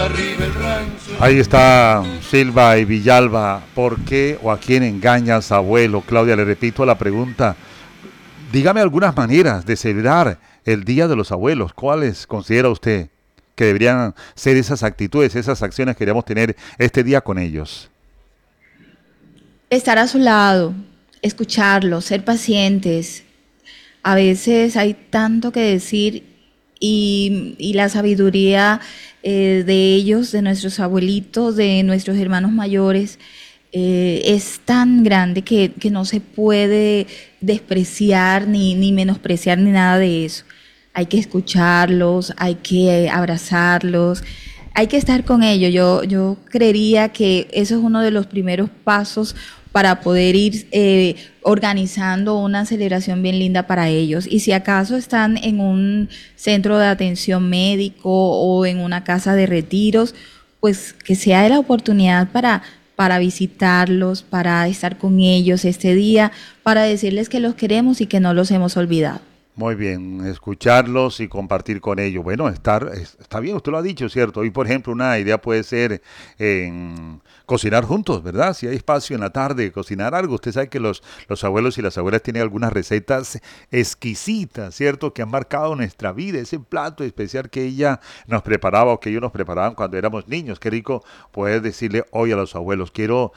Ahí está Silva y Villalba. ¿Por qué o a quién engañas, abuelo? Claudia, le repito la pregunta. Dígame algunas maneras de celebrar el Día de los Abuelos. ¿Cuáles considera usted que deberían ser esas actitudes, esas acciones que deberíamos tener este día con ellos? Estar a su lado, escucharlo, ser pacientes. A veces hay tanto que decir y la sabiduría de ellos, de nuestros abuelitos, de nuestros hermanos mayores, es tan grande que no se puede despreciar ni menospreciar ni nada de eso. Hay que escucharlos, hay que abrazarlos, hay que estar con ellos. Yo creería que eso es uno de los primeros pasos para poder ir organizando una celebración bien linda para ellos. Y si acaso están en un centro de atención médico o en una casa de retiros, pues que sea de la oportunidad para visitarlos, para estar con ellos este día, para decirles que los queremos y que no los hemos olvidado. Muy bien, escucharlos y compartir con ellos. Bueno, está bien, usted lo ha dicho, ¿cierto? Hoy, por ejemplo, una idea puede ser cocinar juntos, ¿verdad? Si hay espacio en la tarde, cocinar algo. Usted sabe que los abuelos y las abuelas tienen algunas recetas exquisitas, ¿cierto? Que han marcado nuestra vida. Ese plato especial que ella nos preparaba o que ellos nos preparaban cuando éramos niños. Qué rico poder decirle hoy a los abuelos, quiero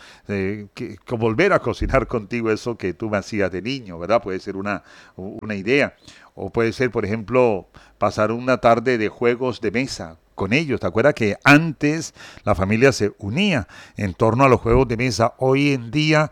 volver a cocinar contigo eso que tú me hacías de niño, ¿verdad? Puede ser una idea. O puede ser, por ejemplo, pasar una tarde de juegos de mesa con ellos. ¿Te acuerdas que antes la familia se unía en torno a los juegos de mesa? Hoy en día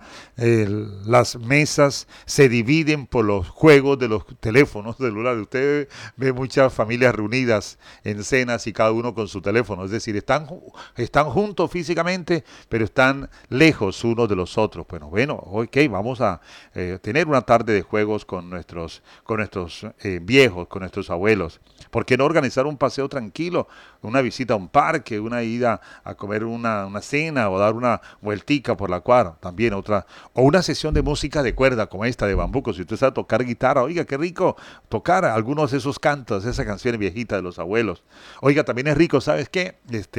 las mesas se dividen por los juegos de los teléfonos celulares. Usted ve muchas familias reunidas en cenas y cada uno con su teléfono. Es decir, están juntos físicamente, pero están lejos unos de los otros. Bueno, ok, vamos a tener una tarde de juegos con nuestros viejos, con nuestros abuelos. ¿Por qué no organizar un paseo tranquilo? Una visita a un parque, una ida a comer una cena o dar una vueltica por la cuadra, también otra, o una sesión de música de cuerda como esta de Bambuco. Si usted sabe tocar guitarra, oiga, qué rico tocar algunos de esos cantos, esas canciones viejitas de los abuelos. Oiga, también es rico, ¿sabes qué?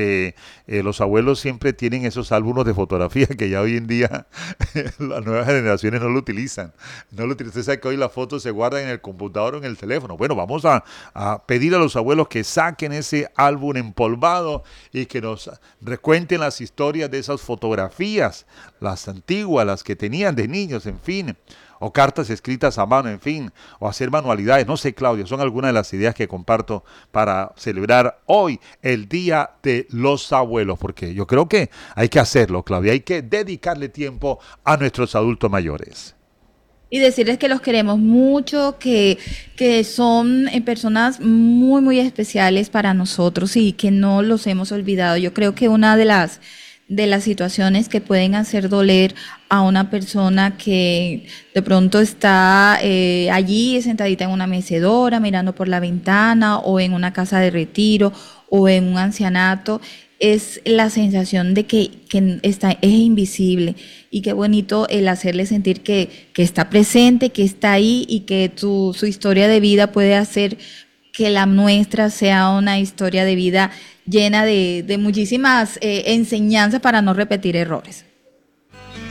Los abuelos siempre tienen esos álbumes de fotografía que ya hoy en día las nuevas generaciones no lo utilizan. No lo utilizan. Usted sabe que hoy las fotos se guardan en el computador o en el teléfono. Bueno, vamos a pedir a los abuelos que saquen ese álbum empolvado y que nos recuenten las historias de esas fotografías, las antiguas, las que tenían de niños, en fin, o cartas escritas a mano, en fin, o hacer manualidades. No sé, Claudia, son algunas de las ideas que comparto para celebrar hoy el Día de los Abuelos, porque yo creo que hay que hacerlo, Claudia, hay que dedicarle tiempo a nuestros adultos mayores. Y decirles que los queremos mucho, que son personas muy, muy especiales para nosotros y que no los hemos olvidado. Yo creo que una de las situaciones que pueden hacer doler a una persona que de pronto está allí sentadita en una mecedora, mirando por la ventana o en una casa de retiro o en un ancianato, es la sensación de que está, es invisible y qué bonito el hacerle sentir que está presente, que está ahí y que su historia de vida puede hacer que la nuestra sea una historia de vida llena de muchísimas enseñanzas para no repetir errores.